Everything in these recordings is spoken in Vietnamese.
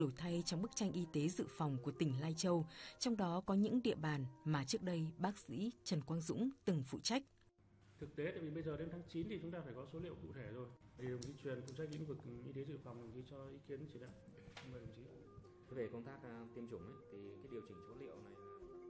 Đổi thay trong bức tranh y tế dự phòng của tỉnh Lai Châu, trong đó có những địa bàn mà trước đây bác sĩ Trần Quang Dũng từng phụ trách. Thực tế, tại vì bây giờ đến tháng 9 thì chúng ta phải có số liệu cụ thể rồi. Thì đồng chí Truyền phụ trách lĩnh vực y tế dự phòng, đồng chí cho ý kiến chỉ đạo. Mời đồng chí. Về công tác tiêm chủng ấy, thì cái điều chỉnh số liệu này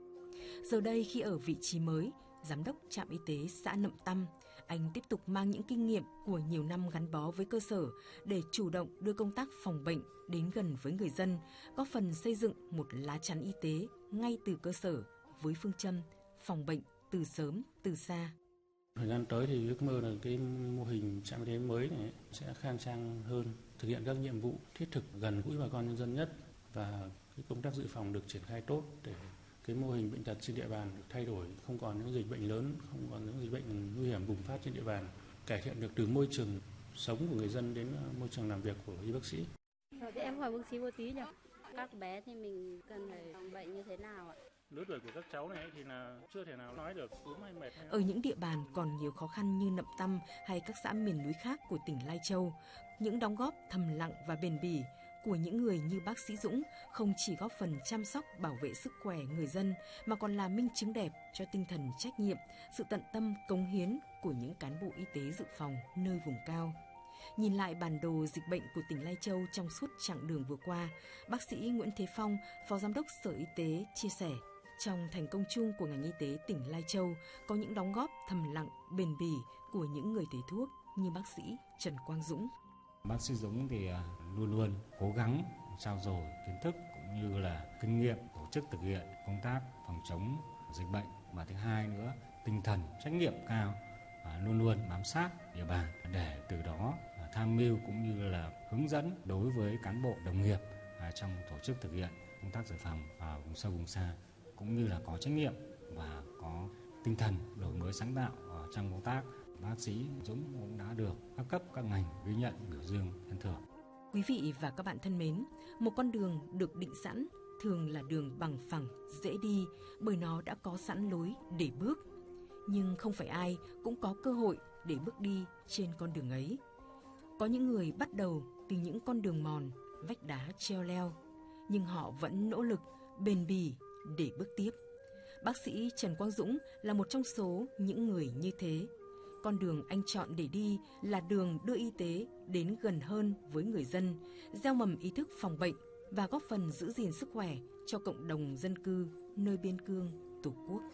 Giờ đây khi ở vị trí mới, giám đốc trạm y tế xã Nậm Tăm, anh tiếp tục mang những kinh nghiệm của nhiều năm gắn bó với cơ sở để chủ động đưa công tác phòng bệnh đến gần với người dân, góp phần xây dựng một lá chắn y tế ngay từ cơ sở với phương châm phòng bệnh từ sớm từ xa. Thời gian tới thì ước mơ là cái mô hình trạm y tế mới này sẽ khang trang hơn, thực hiện các nhiệm vụ thiết thực gần gũi bà con nhân dân nhất và cái công tác dự phòng được triển khai tốt để cái mô hình bệnh tật trên địa bàn được thay đổi, không còn những dịch bệnh lớn, không còn những dịch bệnh nguy hiểm bùng phát trên địa bàn, cải thiện được từ môi trường sống của người dân đến môi trường làm việc của y bác sĩ. Thì em hỏi bác sĩ một tí nhỉ. Các bé thì mình cần phải phòng bệnh như thế nào ạ? Lứa tuổi của các cháu này thì là chưa thể nào nói được ốm hay mệt. Ở những địa bàn còn nhiều khó khăn như Nậm Tăm hay các xã miền núi khác của tỉnh Lai Châu, những đóng góp thầm lặng và bền bỉ của những người như bác sĩ Dũng không chỉ góp phần chăm sóc bảo vệ sức khỏe người dân mà còn là minh chứng đẹp cho tinh thần trách nhiệm, sự tận tâm cống hiến của những cán bộ y tế dự phòng nơi vùng cao. Nhìn lại bản đồ dịch bệnh của tỉnh Lai Châu trong suốt chặng đường vừa qua, bác sĩ Nguyễn Thế Phong, Phó Giám đốc Sở Y tế chia sẻ, trong thành công chung của ngành y tế tỉnh Lai Châu có những đóng góp thầm lặng, bền bỉ của những người thầy thuốc như bác sĩ Trần Quang Dũng. Bác sĩ Dũng thì luôn luôn cố gắng trao dồi kiến thức cũng như là kinh nghiệm tổ chức thực hiện công tác phòng chống dịch bệnh. Và thứ hai nữa, tinh thần trách nhiệm cao, luôn luôn bám sát địa bàn để từ đó tham mưu cũng như là hướng dẫn đối với cán bộ đồng nghiệp trong tổ chức thực hiện công tác dự phòng ở vùng sâu vùng xa, cũng như là có trách nhiệm và có tinh thần đổi mới sáng tạo trong công tác. Bác sĩ Dũng cũng đã được các cấp các ngành ghi nhận, biểu dương, khen thưởng. Quý vị và các bạn thân mến, một con đường được định sẵn thường là đường bằng phẳng, dễ đi bởi nó đã có sẵn lối để bước. Nhưng không phải ai cũng có cơ hội để bước đi trên con đường ấy. Có những người bắt đầu từ những con đường mòn, vách đá treo leo, nhưng họ vẫn nỗ lực, bền bỉ để bước tiếp. Bác sĩ Trần Quang Dũng là một trong số những người như thế. Con đường anh chọn để đi là đường đưa y tế đến gần hơn với người dân, gieo mầm ý thức phòng bệnh và góp phần giữ gìn sức khỏe cho cộng đồng dân cư nơi biên cương Tổ quốc.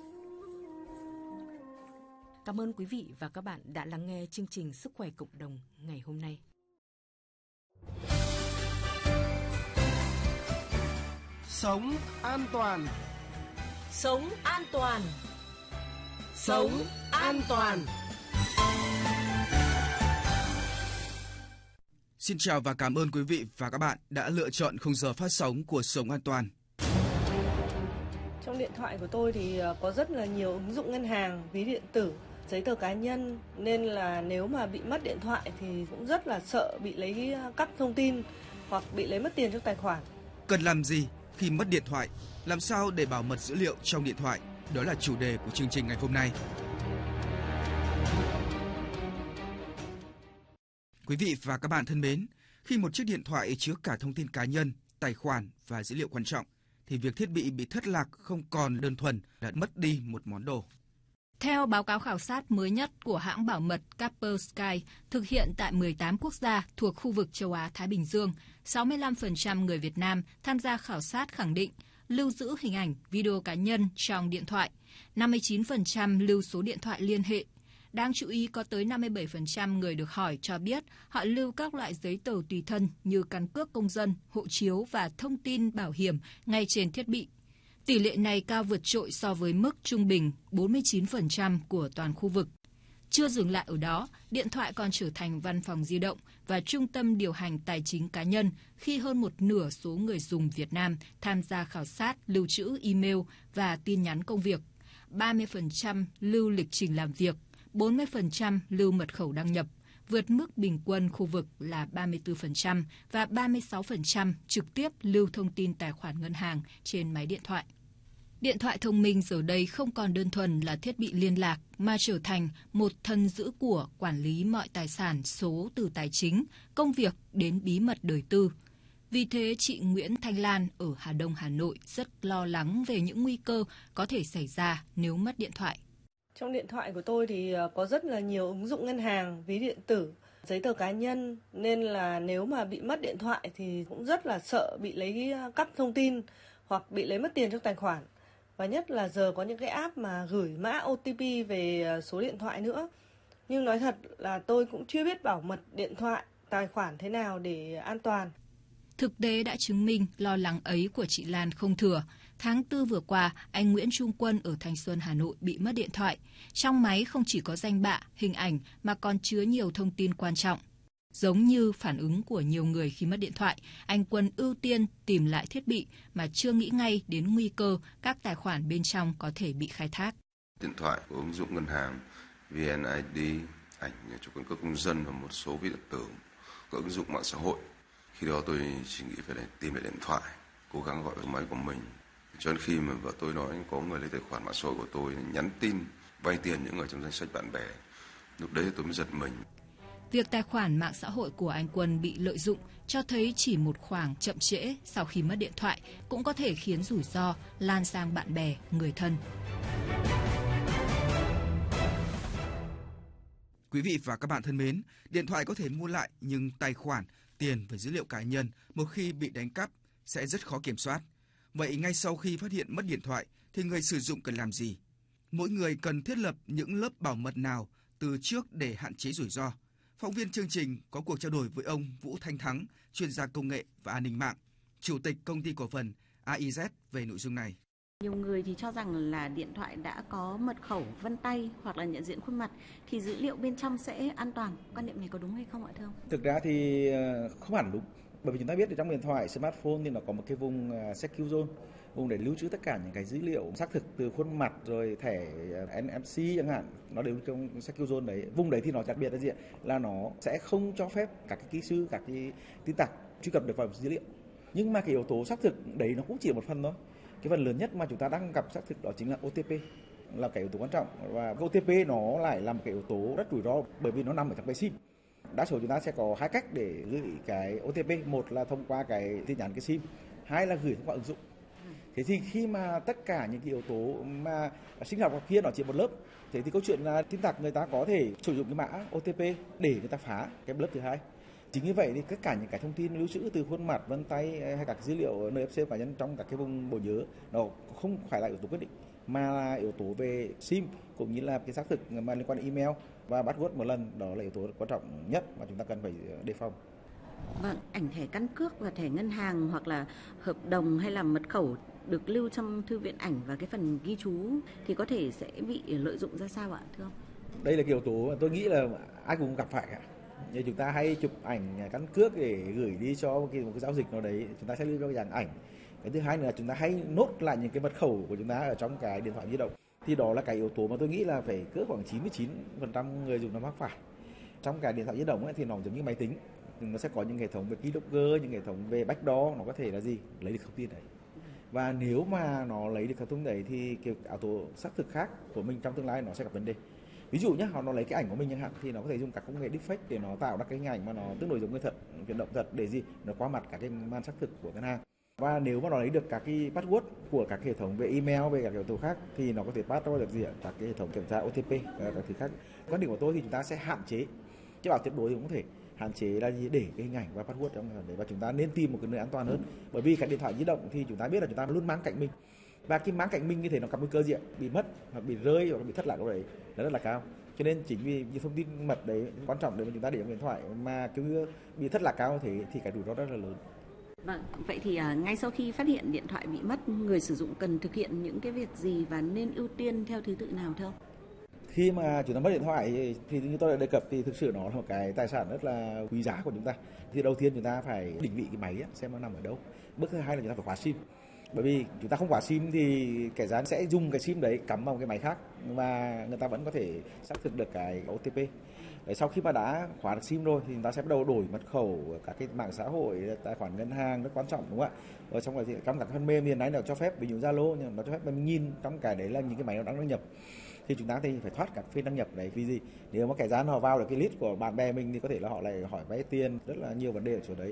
Cảm ơn quý vị và các bạn đã lắng nghe chương trình Sức khỏe cộng đồng ngày hôm nay. Sống an toàn. Sống an toàn. Sống an toàn. Xin chào và cảm ơn quý vị và các bạn đã lựa chọn khung giờ phát sóng của Sống An Toàn. Trong điện thoại của tôi thì có rất là nhiều ứng dụng ngân hàng, ví điện tử, giấy tờ cá nhân, nên là nếu mà bị mất điện thoại thì cũng rất là sợ bị lấy cắp thông tin hoặc bị lấy mất tiền trong tài khoản. Cần làm gì khi mất điện thoại? Làm sao để bảo mật dữ liệu trong điện thoại? Đó là chủ đề của chương trình ngày hôm nay. Quý vị và các bạn thân mến, khi một chiếc điện thoại chứa cả thông tin cá nhân, tài khoản và dữ liệu quan trọng, thì việc thiết bị thất lạc không còn đơn thuần là mất đi một món đồ. Theo báo cáo khảo sát mới nhất của hãng bảo mật Kaspersky thực hiện tại 18 quốc gia thuộc khu vực châu Á-Thái Bình Dương, 65% người Việt Nam tham gia khảo sát khẳng định lưu giữ hình ảnh, video cá nhân trong điện thoại, 59% lưu số điện thoại liên hệ. Đáng chú ý có tới 57% người được hỏi cho biết họ lưu các loại giấy tờ tùy thân như căn cước công dân, hộ chiếu và thông tin bảo hiểm ngay trên thiết bị. Tỷ lệ này cao vượt trội so với mức trung bình 49% của toàn khu vực. Chưa dừng lại ở đó, điện thoại còn trở thành văn phòng di động và trung tâm điều hành tài chính cá nhân khi hơn một nửa số người dùng Việt Nam tham gia khảo sát lưu trữ email và tin nhắn công việc, 30% lưu lịch trình làm việc, 40% lưu mật khẩu đăng nhập, vượt mức bình quân khu vực là 34% và 36% trực tiếp lưu thông tin tài khoản ngân hàng trên máy điện thoại. Điện thoại thông minh giờ đây không còn đơn thuần là thiết bị liên lạc mà trở thành một thân giữ của quản lý mọi tài sản số từ tài chính, công việc đến bí mật đời tư. Vì thế, chị Nguyễn Thanh Lan ở Hà Đông, Hà Nội rất lo lắng về những nguy cơ có thể xảy ra nếu mất điện thoại. Trong điện thoại của tôi thì có rất là nhiều ứng dụng ngân hàng, ví điện tử, giấy tờ cá nhân, nên là nếu mà bị mất điện thoại thì cũng rất là sợ bị lấy cắp thông tin hoặc bị lấy mất tiền trong tài khoản. Và nhất là giờ có những cái app mà gửi mã OTP về số điện thoại nữa. Nhưng nói thật là tôi cũng chưa biết bảo mật điện thoại, tài khoản thế nào để an toàn. Thực tế đã chứng minh lo lắng ấy của chị Lan không thừa. Tháng 4 vừa qua, anh Nguyễn Trung Quân ở Thanh Xuân, Hà Nội bị mất điện thoại. Trong máy không chỉ có danh bạ, hình ảnh mà còn chứa nhiều thông tin quan trọng. Giống như phản ứng của nhiều người khi mất điện thoại, anh Quân ưu tiên tìm lại thiết bị mà chưa nghĩ ngay đến nguy cơ các tài khoản bên trong có thể bị khai thác. Điện thoại có ứng dụng ngân hàng, VNID, ảnh chụp căn cước công dân và một số ví điện tử, có ứng dụng mạng xã hội. Khi đó tôi chỉ nghĩ phải tìm lại điện thoại, cố gắng gọi vào máy của mình. Cho đến khi mà vợ tôi nói có người lấy tài khoản mạng xã hội của tôi, nhắn tin vay tiền những người trong danh sách bạn bè, lúc đấy tôi mới giật mình. Việc tài khoản mạng xã hội của anh Quân bị lợi dụng cho thấy chỉ một khoảng chậm trễ sau khi mất điện thoại cũng có thể khiến rủi ro lan sang bạn bè, người thân. Quý vị và các bạn thân mến, điện thoại có thể mua lại nhưng tài khoản, tiền và dữ liệu cá nhân một khi bị đánh cắp sẽ rất khó kiểm soát. Vậy ngay sau khi phát hiện mất điện thoại thì người sử dụng cần làm gì? Mỗi người cần thiết lập những lớp bảo mật nào từ trước để hạn chế rủi ro? Phóng viên chương trình có cuộc trao đổi với ông Vũ Thanh Thắng, chuyên gia công nghệ và an ninh mạng, Chủ tịch Công ty Cổ phần AIZ về nội dung này. Nhiều người thì cho rằng là điện thoại đã có mật khẩu, vân tay hoặc là nhận diện khuôn mặt thì dữ liệu bên trong sẽ an toàn. Quan niệm này có đúng hay không ạ thưa ông? Thực ra thì không hẳn đúng. Bởi vì chúng ta biết trong điện thoại, smartphone thì nó có một cái vùng secure zone, vùng để lưu trữ tất cả những cái dữ liệu xác thực từ khuôn mặt rồi thẻ NFC chẳng hạn, nó đều trong secure zone đấy. Vùng đấy thì nó đặc biệt là gì? Là nó sẽ không cho phép các cái kỹ sư, các cái tin tặc truy cập được vào dữ liệu. Nhưng mà cái yếu tố xác thực đấy nó cũng chỉ một phần thôi. Cái phần lớn nhất mà chúng ta đang gặp xác thực đó chính là OTP, là cái yếu tố quan trọng, và OTP nó lại là một cái yếu tố rất rủi ro bởi vì nó nằm ở trong cái SIM. Đa số chúng ta sẽ có hai cách để gửi cái OTP, một là thông qua cái tin nhắn cái SIM, hai là gửi thông qua ứng dụng. Thế thì khi mà tất cả những cái yếu tố mà sinh học kia nó chỉ một lớp, thế thì câu chuyện là tin tặc người ta có thể sử dụng cái mã OTP để người ta phá cái lớp thứ hai. Chính như vậy thì tất cả những cái thông tin lưu trữ từ khuôn mặt, vân tay hay các dữ liệu NFC cá nhân trong các cái vùng bộ nhớ nó không phải là yếu tố quyết định, mà là yếu tố về SIM cũng như là cái xác thực mà liên quan đến email và password một lần, đó là yếu tố quan trọng nhất mà chúng ta cần phải đề phòng. Vâng, ảnh thẻ căn cước và thẻ ngân hàng hoặc là hợp đồng hay là mật khẩu được lưu trong thư viện ảnh và cái phần ghi chú thì có thể sẽ bị lợi dụng ra sao ạ thưa ông? Đây là cái yếu tố mà tôi nghĩ là ai cũng gặp phải cả. Như chúng ta hay chụp ảnh căn cước để gửi đi cho một cái giao dịch nào đấy, chúng ta sẽ lưu trong dạng ảnh. Cái thứ hai nữa là chúng ta hay nốt lại những cái mật khẩu của chúng ta ở trong cái điện thoại di động. Thì đó là cái yếu tố mà tôi nghĩ là phải cỡ khoảng 99% người dùng nó mắc phải. Trong cái điện thoại di động ấy, thì nó giống như máy tính, nó sẽ có những hệ thống về keylogger, những hệ thống về backdoor, nó có thể là gì? Lấy được thông tin đấy. Và nếu mà nó lấy được thông tin đấy thì cái yếu tố xác thực khác của mình trong tương lai nó sẽ gặp vấn đề. Ví dụ nhé, nó lấy cái ảnh của mình chẳng hạn thì nó có thể dùng các công nghệ deepfake để nó tạo ra cái hình ảnh mà nó tương đối giống người thật, chuyển động thật để gì? Nó qua mặt các cái màn xác thực của ngân hàng. Và nếu mà nó lấy được các cái password của các hệ thống về email, về các yếu tố khác thì nó có thể pass ra được gì ạ? Các cái hệ thống kiểm tra OTP và các thứ khác. Quan điểm của tôi thì chúng ta sẽ hạn chế, chứ bảo tuyệt đối thì cũng có thể hạn chế là gì? Để cái hình ảnh và password trong đấy, và chúng ta nên tìm một cái nơi an toàn hơn. Bởi vì cái điện thoại di động thì chúng ta biết là chúng ta luôn mang cạnh mình. Và cái mang cạnh mình như thế nó có nguy cơ gì ạ? Bị mất hoặc bị rơi hoặc bị thất lạc đâu đấy là rất là cao. Cho nên chính vì những thông tin mật đấy quan trọng để mà chúng ta để trong điện thoại mà cứ bị thất lạc cao như thế thì cái rủi ro rất là lớn. Vâng, vậy thì ngay sau khi phát hiện điện thoại bị mất, người sử dụng cần thực hiện những cái việc gì và nên ưu tiên theo thứ tự nào thưa ông? Khi mà chúng ta mất điện thoại thì như tôi đã đề cập thì thực sự nó là một cái tài sản rất là quý giá của chúng ta. Thì đầu tiên chúng ta phải định vị cái máy xem nó nằm ở đâu. Bước thứ hai là chúng ta phải khóa SIM. Bởi vì chúng ta không khóa SIM thì kẻ gian sẽ dùng cái SIM đấy cắm vào cái máy khác và người ta vẫn có thể xác thực được cái OTP. Đấy, sau khi mà đã khóa được SIM rồi thì chúng ta sẽ bắt đầu đổi mật khẩu các cái mạng xã hội, tài khoản ngân hàng rất quan trọng đúng không ạ? Rồi trong cái trong các phần mềm hiện nay nó cho phép, ví dụ Zalo nhưng nó cho phép mình nhìn trong cái đấy là những cái máy nó đang đăng nhập. Thì chúng ta thì phải thoát các phiên đăng nhập đấy, vì gì? Nếu mà kẻ gian họ vào được cái list của bạn bè mình thì có thể là họ lại hỏi vay tiền, rất là nhiều vấn đề ở chỗ đấy.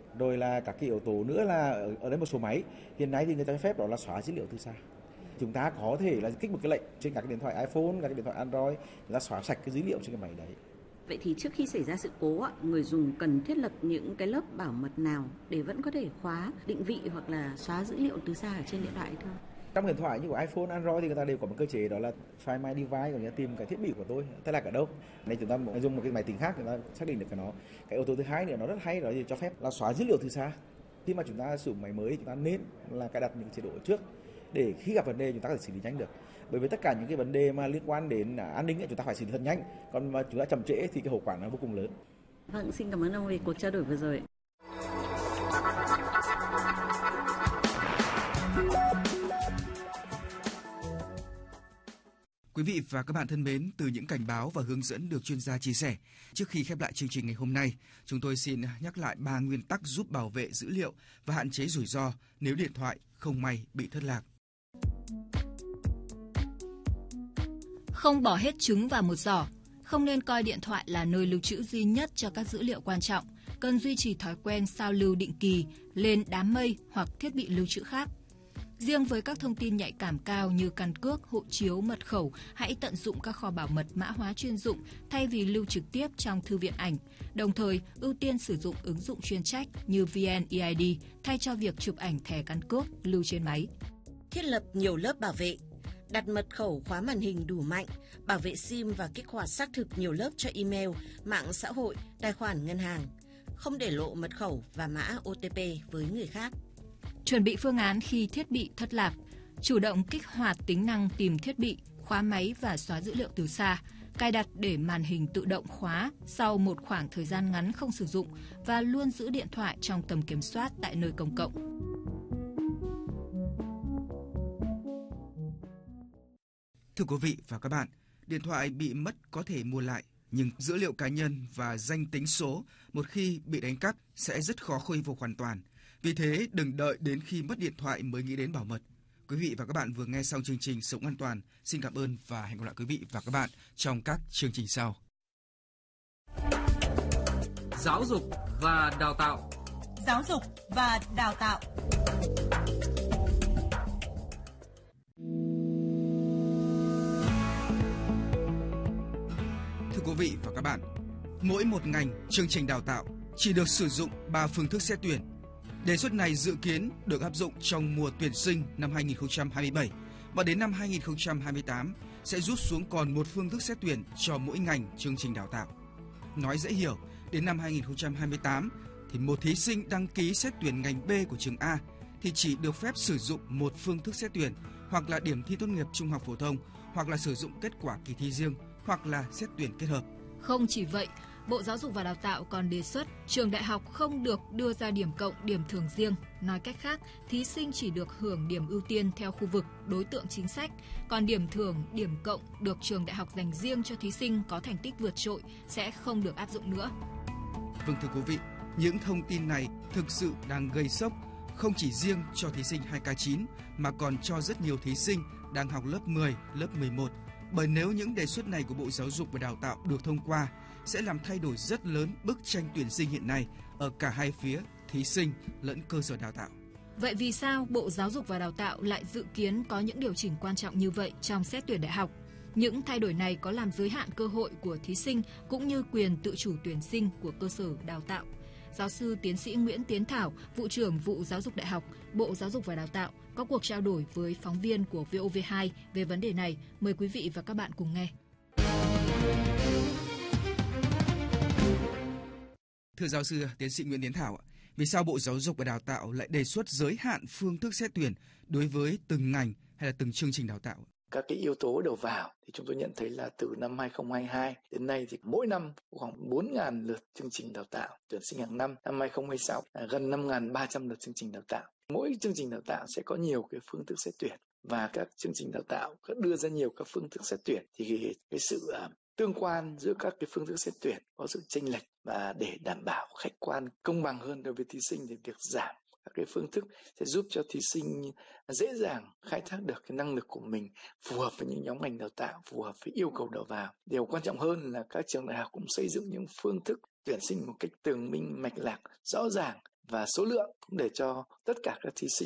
Rồi là các cái yếu tố nữa là ở đây một số máy hiện nay thì người ta cho phép đó là xóa dữ liệu từ xa. Chúng ta có thể là kích một cái lệnh trên các cái điện thoại iPhone, các cái điện thoại Android, chúng ta xóa sạch cái dữ liệu trên cái máy đấy. Vậy thì trước khi xảy ra sự cố, người dùng cần thiết lập những cái lớp bảo mật nào để vẫn có thể khóa định vị hoặc là xóa dữ liệu từ xa ở trên điện thoại thưa? Trong điện thoại như của iPhone, Android thì người ta đều có một cơ chế đó là Find My Device, còn tìm cái thiết bị của tôi thế là ở đâu. Đây chúng ta dùng một cái máy tính khác chúng ta xác định được cái nó. Cái yếu tố thứ hai nữa nó rất hay đó là cho phép là xóa dữ liệu từ xa. Khi mà chúng ta sử dụng máy mới chúng ta nên là cài đặt những chế độ trước để khi gặp vấn đề chúng ta có thể xử lý nhanh được. Bởi vì tất cả những cái vấn đề mà liên quan đến an ninh chúng ta phải xử lý thật nhanh, còn mà chúng ta chậm trễ thì cái hậu quả nó vô cùng lớn. Vâng, xin cảm ơn ông về cuộc trao đổi vừa rồi. Quý vị và các bạn thân mến, từ những cảnh báo và hướng dẫn được chuyên gia chia sẻ, trước khi khép lại chương trình ngày hôm nay, chúng tôi xin nhắc lại 3 nguyên tắc giúp bảo vệ dữ liệu và hạn chế rủi ro nếu điện thoại không may bị thất lạc. Không bỏ hết trứng vào một giỏ. Không nên coi điện thoại là nơi lưu trữ duy nhất cho các dữ liệu quan trọng. Cần duy trì thói quen sao lưu định kỳ lên đám mây hoặc thiết bị lưu trữ khác. Riêng với các thông tin nhạy cảm cao như căn cước, hộ chiếu, mật khẩu, hãy tận dụng các kho bảo mật mã hóa chuyên dụng thay vì lưu trực tiếp trong thư viện ảnh. Đồng thời, ưu tiên sử dụng ứng dụng chuyên trách như VNeID thay cho việc chụp ảnh thẻ căn cước lưu trên máy. Thiết lập nhiều lớp bảo vệ. Đặt mật khẩu khóa màn hình đủ mạnh, bảo vệ SIM và kích hoạt xác thực nhiều lớp cho email, mạng xã hội, tài khoản ngân hàng. Không để lộ mật khẩu và mã OTP với người khác. Chuẩn bị phương án khi thiết bị thất lạc. Chủ động kích hoạt tính năng tìm thiết bị, khóa máy và xóa dữ liệu từ xa. Cài đặt để màn hình tự động khóa sau một khoảng thời gian ngắn không sử dụng và luôn giữ điện thoại trong tầm kiểm soát tại nơi công cộng. Thưa quý vị và các bạn, điện thoại bị mất có thể mua lại, nhưng dữ liệu cá nhân và danh tính số một khi bị đánh cắp sẽ rất khó khôi phục hoàn toàn. Vì thế, đừng đợi đến khi mất điện thoại mới nghĩ đến bảo mật. Quý vị và các bạn vừa nghe xong chương trình Sống An Toàn. Xin cảm ơn và hẹn gặp lại quý vị và các bạn trong các chương trình sau. Giáo dục và đào tạo. Giáo dục và đào tạo. Thưa quý vị và các bạn, mỗi một ngành, chương trình đào tạo chỉ được sử dụng 3 phương thức xét tuyển. Đề xuất này dự kiến được áp dụng trong mùa tuyển sinh năm 2027 và đến năm 2028 sẽ rút xuống còn một phương thức xét tuyển cho mỗi ngành chương trình đào tạo. Nói dễ hiểu, đến năm 2028 thì một thí sinh đăng ký xét tuyển ngành B của trường A thì chỉ được phép sử dụng một phương thức xét tuyển, hoặc là điểm thi tốt nghiệp trung học phổ thông, hoặc là sử dụng kết quả kỳ thi riêng, hoặc là xét tuyển kết hợp. Không chỉ vậy, Bộ Giáo dục và Đào tạo còn đề xuất trường đại học không được đưa ra điểm cộng, điểm thường riêng. Nói cách khác, thí sinh chỉ được hưởng điểm ưu tiên theo khu vực, đối tượng chính sách. Còn điểm thưởng, điểm cộng được trường đại học dành riêng cho thí sinh có thành tích vượt trội sẽ không được áp dụng nữa. Vâng, thưa quý vị, những thông tin này thực sự đang gây sốc, không chỉ riêng cho thí sinh 2K9 mà còn cho rất nhiều thí sinh đang học lớp 10, lớp 11. Bởi nếu những đề xuất này của Bộ Giáo dục và Đào tạo được thông qua, sẽ làm thay đổi rất lớn bức tranh tuyển sinh hiện nay ở cả hai phía, thí sinh lẫn cơ sở đào tạo. Vậy vì sao Bộ Giáo dục và Đào tạo lại dự kiến có những điều chỉnh quan trọng như vậy trong xét tuyển đại học? Những thay đổi này có làm giới hạn cơ hội của thí sinh cũng như quyền tự chủ tuyển sinh của cơ sở đào tạo? Giáo sư tiến sĩ Nguyễn Tiến Thảo, vụ trưởng vụ Giáo dục Đại học, Bộ Giáo dục và Đào tạo có cuộc trao đổi với phóng viên của VOV2 về vấn đề này. Mời quý vị và các bạn cùng nghe. Thưa giáo sư tiến sĩ Nguyễn Tiến Thảo, vì sao Bộ Giáo dục và Đào tạo lại đề xuất giới hạn phương thức xét tuyển đối với từng ngành hay là từng chương trình đào tạo? Các cái yếu tố đầu vào thì chúng tôi nhận thấy là từ năm 2022 đến nay thì mỗi năm khoảng 4.000 lượt chương trình đào tạo tuyển sinh hàng năm. Năm 2026 gần 5.300 lượt chương trình đào tạo. Mỗi chương trình đào tạo sẽ có nhiều cái phương thức xét tuyển và các chương trình đào tạo đưa ra nhiều các phương thức xét tuyển thì cái sự tương quan giữa các cái phương thức xét tuyển có sự chênh lệch, và để đảm bảo khách quan công bằng hơn đối với thí sinh thì việc giảm các cái phương thức sẽ giúp cho thí sinh dễ dàng khai thác được cái năng lực của mình phù hợp với những nhóm ngành đào tạo, phù hợp với yêu cầu đầu vào. Điều quan trọng hơn là các trường đại học cũng xây dựng những phương thức tuyển sinh một cách tường minh, mạch lạc, rõ ràng và số lượng cũng để cho tất cả các thí sinh